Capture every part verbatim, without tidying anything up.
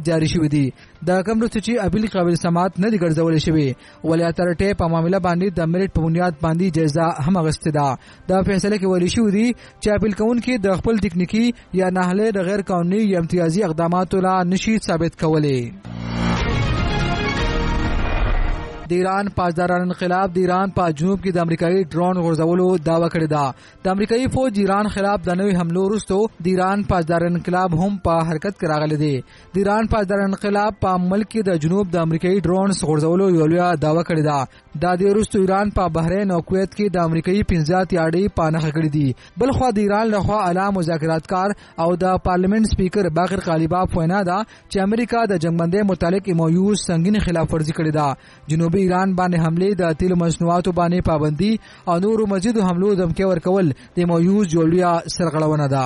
جاری شوې دي. د کوم وروسته چې اپیل قابل سماعت نه دي ګرځولې شوې، ولایت اتارټۍ په معامله باندې د میرټ په بنیاد باندې جایزه هم اخیستې ده. دا فیصله کې ویل شوی دی چې اپیل کوونکي د خپل تکنیکی یا نهله د غیر قانوني یا امتیازي اقداماتو لا نشي ثابت کولی. د ایران پاسداران انقلاب د ایران په جنوب کې د امریکایي ډرون غورځولو داوا کړې ده. د امریکایي فوج ایران خلاف د نوې حملو وروسته د ایران پاسداران انقلاب هم په حرکت کې راغلی دی. د ایران پاسداران انقلاب په ملک کې د جنوب د امریکایي ډرون غورځولو یو لویه داوا کړې ده. دا د وروسته ایران په بحرین او کویت کې د امریکایي پنځه یاړې پانخه کړې دي. بل خو د ایران لخوا اعلی مذاکرات کار او د پارلیمنت سپیکر باقر غالیباف وینا ده چې امریکا د جنگبندۍ متعلق ایم او یو سنگین خلاف ورزي کړې ده. جنوبي ایران باندې حمله د تیل مصنوعاتو باندې پابندي او نورو مزید حملو دمکې ورکول د ایم او یو جوړیا سرغړونه ده.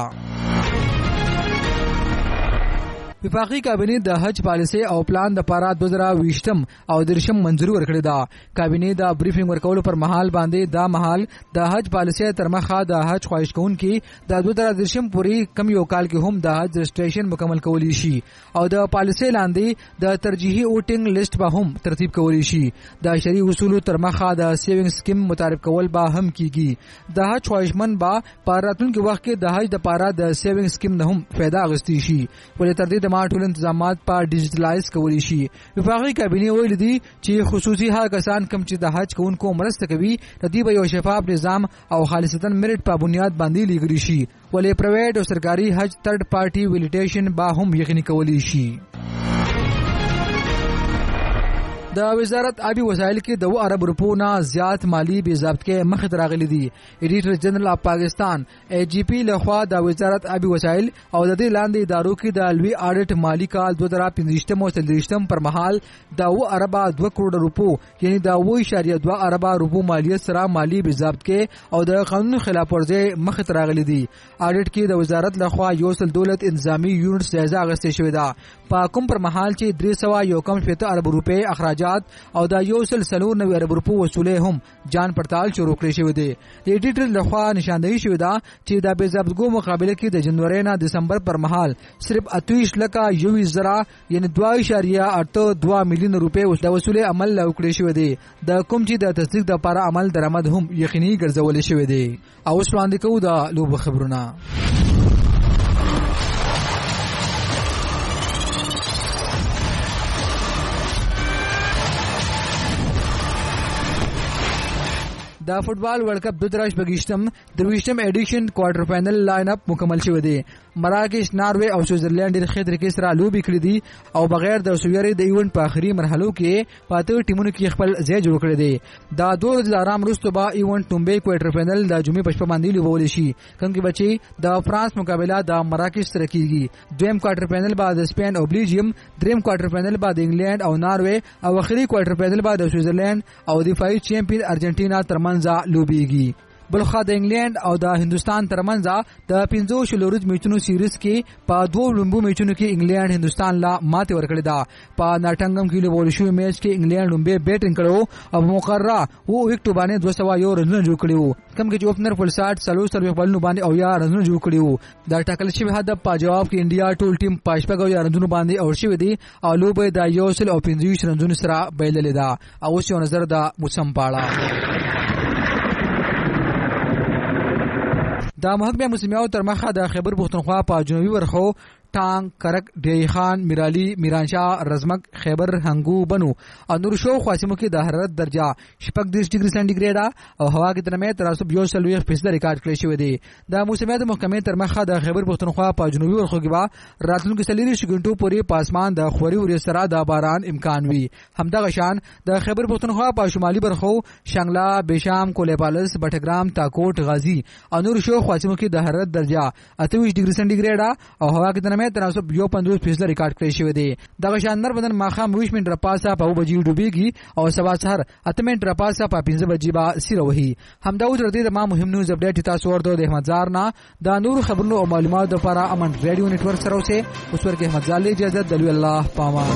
وفاقي کابینه د حج پالیسي او پلان د پاره دوه زره ویشتم او درشم منځوري ورکړه ده. کابینه د بریفینګ ورکولو پر مهال باندې دا مهال د حج پالیسي تر مخه د حج خواهش کوونکي د دوه زره درشم پوری کم یو کال کې هم د حج رجسټریشن مکمل کولی شي او د پالیسي لاندې د ترجیحي ووټینګ لیست به هم ترتیب کولی شي. د شرعي اصول تر مخه د سیوینګ سکیم متعارف کول به هم کیږي. د حج خواهشمن به په راتلونکي وخت کې د حج د پاره د سیوینګ سکیم نه هم فائدہ اغوستي شي ولې تر دې د ټول انتظامات په ډیجیټلایز کولی شي. وفاقي کابینه ویل دي چې خصوصي هغه کسان کوم چې د حج کوونکو مرسته کوي د دې به یو شفاف نظام او خالصتا میرټ په بنیاد باندې لیږل شي ولې پرایویټ او سرکاري حج تھرد پارټي ویلیډیشن به هم یقیني کولی شي. د وزارت آبی وسایل کې د ارب روپو نه زیات مالی بې ضابطه مخې ته راغلي دي. ایډیټر جنرال اف پاکستان ای جی پی لخوا د وزارت آبی وسایل او د دې لاندې ادارو کې د لوی اډیټ مالی کال دوه زره پنځه او څلوېښتم پر مهال د و ارب دوه کروڑ روپو یعنی د و اشاریه دوه ارب روپو مالیت سره مالی بې ضابطه او د قانون خلاف ورزي مخې ته راغلي دي. اډیټ کې د وزارت لخوا یو سل دولت انتظامی یونټ جایزه اخیستل شوې ده. په کوم پر مهال چې درې سوه یو کم شپېته ارب روپۍ اخراجات او دا یو سل څلور نوي ارب روپو وصولې هم جان پړتال شروع کړی شوی دی. د ایډیټر لخوا نشاندهي شوې ده چې دا بې ضابطګو مقابله کې د جنوري نه دسمبر پر مهال صرف اتویش لکه یویش زره یعنی دوه اشاریه اته دوه میلیون روپۍ د وصولې عمل وکړی شوی دی. د کوم چې د تصدیق د لپاره عمل درآمد هم یقیني ګرځول شوی دی. او اوس وړاندې کوو د لوبو خبرونه. د فوټبال ورلد کپ دوه زره شپږم درویشتم ایډیشن کوارټر فائنل لاین اپ مکمل شوی دی. مراکش، ناروے او سویټزرلینډ ډېر ښه طریقې سره لوبې کړې دي او بغیر د سویری د ایونت په آخري مرحلو کې پاتې ټیمونو کې خپل ځای جوړ کړی دی. دا دوه ورځې د آرام وروسته به ایونت ټومبې کوارټر فائنل د جمعې په شپه باندې لوبولی شي کوم کې بچي د فرانس مقابله د مراکش سره کیږي. دویم کوارټر فائنل به د سپین او بلجیم، دریم کوارټر فائنل به د انګلند او ناروے او اخري کوارټر فائنل به د سویټزرلینډ او دفاعي چیمپیون ارجنټینا ترمنځ لوبېږي. بلخوا د انګلند او د هندستان ترمنځ د پنځو شلو ورځې میچونو سیریز کې په دوه لومبو میچونو کې انګلند هندستان لا ماتې ورکړې ده. په ناټنګم کې لوبول شوی میچ کې انګلند لومبه بیټینګ کړو او مقرره وو وکټو باندې دوه سوه یو رنونه جوړ کړي وو کوم کې چې اوپنر فلساټ څلور سروي بلنو باندې او یا رنونه جوړ کړي وو. دا ټاکل شوی هدف په جواب کې انډیا ټول ټیم پاشپګو یا رنونه باندې اور شوی دی او لوبه د یو سل او پنځه رنونه سره بایللې ده. او اوس یو نظر د موسم پاړه. د محکمه موسمیاتو تر مخه د خیبر پښتونخوا په جنوبي برخو ټانګ، کرک، ډیری خان، میرالی، میرانشاه، رزمک، خیبر، هنګو، بنو او نور شو خاصمو کې د حرارت درجه شپږ دېرش ډیګري سانتي او هوا کې ترمه تراسب یو سل ویشت فیصد ریکارډ کړی شوی دی. د موسمیاتو محکمې تر مخه د خیبر پښتونخوا په جنوبي برخو کې به راتلونکي څلور غنټو پورې په اسمان د خوري ورې سره د باران امکان وي. همدغه شان د خیبر پښتونخوا په شمالي برخو شنګلا، بشام، کولیپالس، بټګرام، تاکوټ، غازی او نور شو خاصمو کې د حرارت درجه اته ویشت ډیګري سانتي او هوا کې ترمه تناسب یو پنځوس فیصد ریکارډ کړی شوی دی. دغه شاندار بدن ماخام ویش منټ رپاسا په بجې ډوبېږي او سبا سحر اته منټ رپاسا په پنځه بجې با سیره وهي. همدا اوس ردی د ما مهم نیوز اپډیټ تاسو ورته د احمد زار نه د نور خبرونو او معلوماتو لپاره امن ریډیو نتورک سره اوسه اوس ورکه احمد زال اجازه د الله پامان.